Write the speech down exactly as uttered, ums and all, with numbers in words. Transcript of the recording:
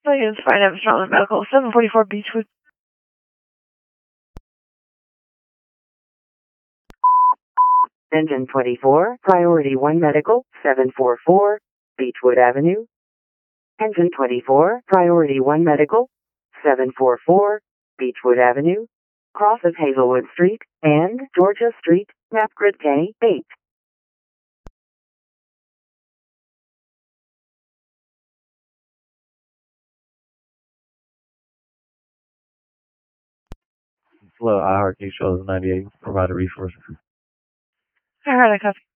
Please find out Charlotte Medical, seven forty-four Beechwood. Engine twenty-four, Priority one Medical, seven forty-four Beechwood Avenue. Engine twenty-four, Priority one Medical, seven forty-four Beechwood Avenue. Cross of Hazelwood Street and Georgia Street, map grid K eight. Hello, I heart Shows ninety-eight, provide a resource. All right, I copy.